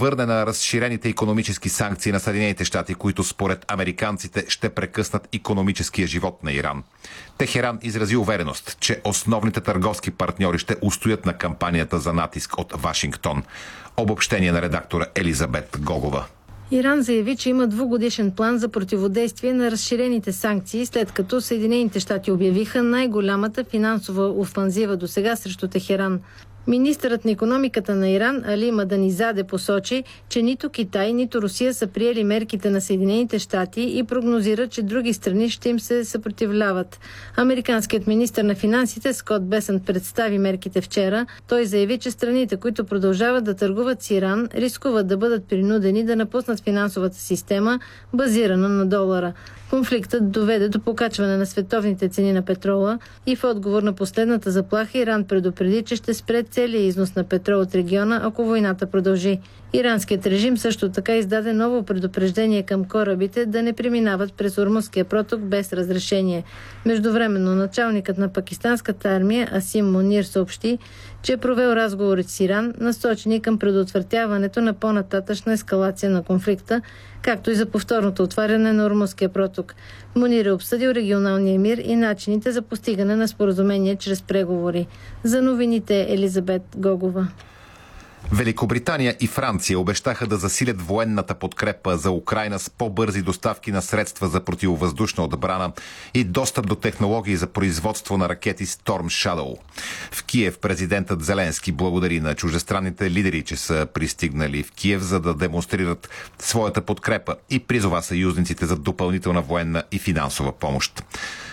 върне на разширените икономически санкции на Съединените щати, които според американците ще прекъснат икономическия живот на Иран. Техеран изрази увереност, че основните търговски партньори ще устоят на кампанията за натиск от Вашингтон. Обобщение на редактора Елизабет Гогова. Иран заяви, че има двугодишен план за противодействие на разширените санкции, след като Съединените щати обявиха най-голямата финансова офанзива досега срещу Техеран. Министърът на икономиката на Иран Али Маданизаде посочи, че нито Китай, нито Русия са приели мерките на Съединените щати и прогнозира, че други страни ще им се съпротивляват. Американският министър на финансите Скот Бесънт представи мерките вчера. Той заяви, че страните, които продължават да търгуват с Иран, рискуват да бъдат принудени да напуснат финансовата система, базирана на долара. Конфликтът доведе до покачване на световните цени на петрола и в отговор на последната заплаха Иран предупреди, че ще спре целия износ на петрол от региона, ако войната продължи. Иранският режим също така издаде ново предупреждение към корабите да не преминават през Ормузския проток без разрешение. Междувременно началникът на пакистанската армия Асим Мунир съобщи, че е провел разговори с Иран, насочени към предотвратяването на по-нататъчна ескалация на конфликта, както и за повторното отваряне на Ормузския проток. Мунир е обсъдил регионалния мир и начините за постигане на споразумение чрез преговори. За новините Елизабет Гогова. Великобритания и Франция обещаха да засилят военната подкрепа за Украйна с по-бързи доставки на средства за противовъздушна отбрана и достъп до технологии за производство на ракети Storm Shadow. В Киев президентът Зеленски благодари на чуждестранните лидери, че са пристигнали в Киев, за да демонстрират своята подкрепа и призова съюзниците за допълнителна военна и финансова помощ.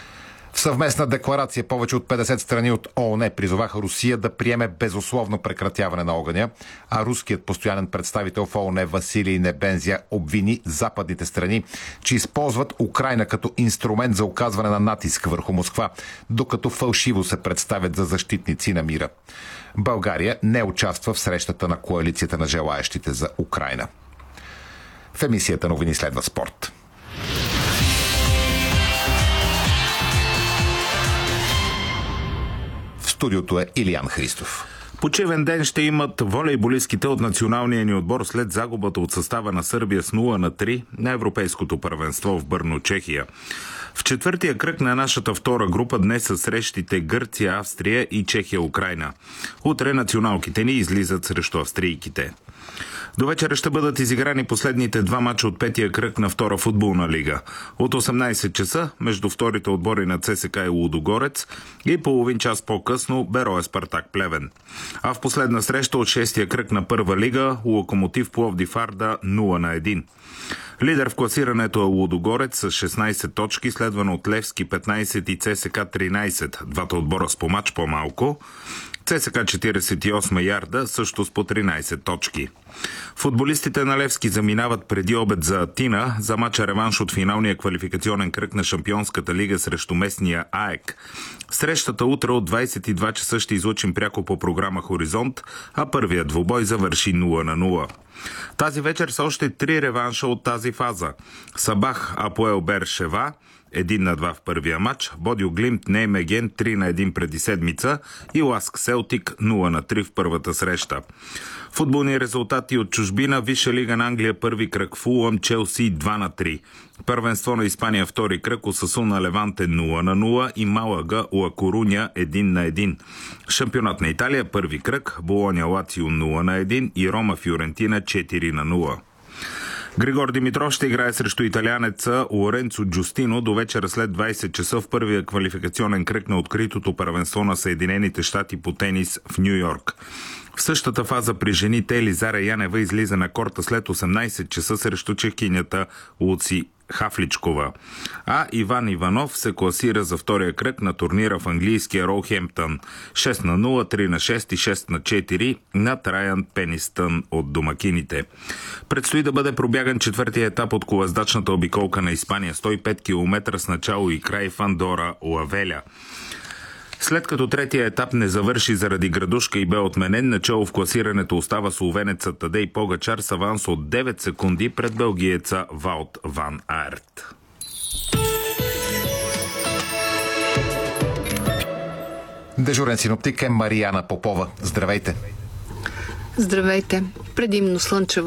В съвместна декларация повече от 50 страни от ООН призоваха Русия да приеме безусловно прекратяване на огъня, а руският постоянен представител в ООН Василий Небензя обвини западните страни, че използват Украйна като инструмент за оказване на натиск върху Москва, докато фалшиво се представят за защитници на мира. България не участва в срещата на коалицията на желаещите за Украйна. В емисията новини следва спорт. Студиото е Илиян Христов. Почивен ден ще имат волейболистките от националния ни отбор след загубата от състава на Сърбия с 0-3 на Европейското първенство в Бърно, Чехия. В четвъртия кръг на нашата втора група днес са срещите Гърция, Австрия и Чехия-Украйна. Утре националките ни излизат срещу австрийките. До вечера ще бъдат изиграни последните два мача от петия кръг на втора футболна лига. От 18 часа между вторите отбори на ЦСКА и Лудогорец и половин час по-късно Берое Спартак Плевен. А в последна среща от шестия кръг на първа лига Локомотив Пловдив Арда 0-1. Лидер в класирането е Лудогорец с 16 точки, следвано от Левски 15 и ЦСКА 13, двата отбора с по мач по-малко. ЦСКА 48 Ярда също с по 13 точки. Футболистите на Левски заминават преди обед за Атина за мача реванш от финалния квалификационен кръг на Шампионската лига срещу местния АЕК. Срещата утре от 22 часа ще излъчим пряко по програма Хоризонт, а първият двубой завърши 0-0. Тази вечер са още 3 реванша от тази фаза. Сабах Апоел Бершева 1-2 в първия матч, Бодил Глимт Неймеген 3-1 преди седмица и Ласк Селтик 0-3 в първата среща. Футболни резултати от чужбина: Висша лига на Англия първи кръг Фулъм Челси 2-3. Първенство на Испания втори кръг Осасуна Леванте 0-0 и Малага Ла Коруня 1-1. Шампионат на Италия първи кръг Болоня Лацио 0-1 и Рома Фиорентина 4-0. Григор Димитров ще играе срещу италианеца Лоренцо Джустино до вечера след 20 часа в първия квалификационен кръг на откритото първенство на Съединените щати по тенис в Ню Йорк. В същата фаза при жените Елизара Янева излиза на корта след 18 часа срещу чехинята Луци Хафличкова. А Иван Иванов се класира за втория кръг на турнира в английския Роухемптън 6-0, 3-6 и 6-4 над Райан Пенистън от домакините. Предстои да бъде пробяган четвъртия етап от колездачната обиколка на Испания 105 км с начало и край в Андора Лавеля. След като третия етап не завърши заради градушка и бе отменен, начало в класирането остава словенецът Тадей Погачар с аванс от 9 секунди пред белгиеца Ваут ван Аерт. Дежурен синоптик е Марияна Попова. Здравейте! Здравейте! Предимно слънчево